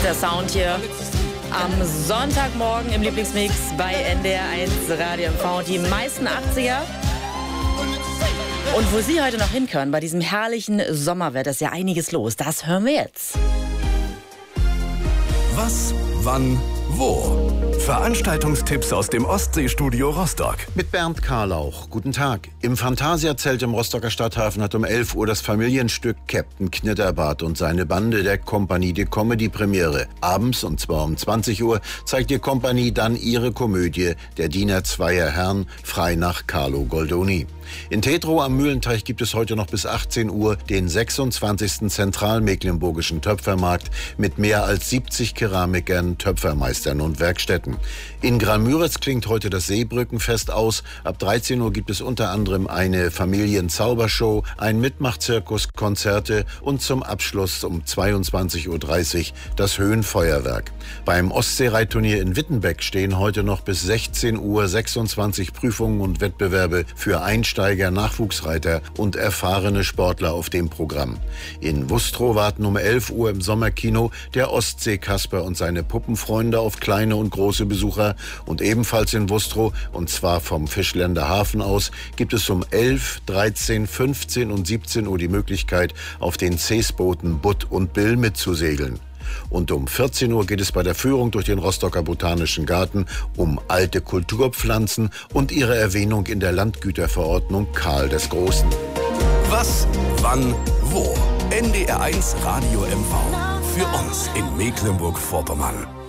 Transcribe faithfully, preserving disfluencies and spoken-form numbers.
der Sound hier am Sonntagmorgen im Lieblingsmix bei N D R eins Radio M V. Und die meisten achtziger. Und wo Sie heute noch hinkönnen, bei diesem herrlichen Sommerwetter, ist ja einiges los. Das hören wir jetzt. Was, wann, wo? Veranstaltungstipps aus dem Ostseestudio Rostock. Mit Bernd Karlauch. Guten Tag. Im Phantasiazelt im Rostocker Stadthafen hat um elf Uhr das Familienstück Captain Knitterbart und seine Bande der Compagnie de Comedy Premiere. Abends, und zwar um zwanzig Uhr, zeigt die Compagnie dann ihre Komödie Der Diener zweier Herren, frei nach Carlo Goldoni. In Tetrow am Mühlenteich gibt es heute noch bis achtzehn Uhr den sechsundzwanzigsten zentralmecklenburgischen Töpfermarkt mit mehr als siebzig Keramikern, Töpfermeistern und Werkstätten. In Graal-Müritz klingt heute das Seebrückenfest aus. Ab dreizehn Uhr gibt es unter anderem eine Familienzaubershow, ein Mitmachzirkus, Konzerte und zum Abschluss um zweiundzwanzig Uhr dreißig das Höhenfeuerwerk. Beim Ostseereitturnier in Wittenbeck stehen heute noch bis sechzehn Uhr sechsundzwanzig Prüfungen und Wettbewerbe für Einsteiger, Nachwuchsreiter und erfahrene Sportler auf dem Programm. In Wustrow warten um elf Uhr im Sommerkino der Ostsee-Kasper und seine Puppenfreunde auf kleine und große Besucher. Und ebenfalls in Wustrow, und zwar vom Fischländer Hafen aus, gibt es um elf, dreizehn, fünfzehn und siebzehn Uhr die Möglichkeit, auf den Seesbooten Butt und Bill mitzusegeln. Und um vierzehn Uhr geht es bei der Führung durch den Rostocker Botanischen Garten um alte Kulturpflanzen und ihre Erwähnung in der Landgüterverordnung Karl des Großen. Was, wann, wo? N D R eins Radio M V. Für uns in Mecklenburg-Vorpommern.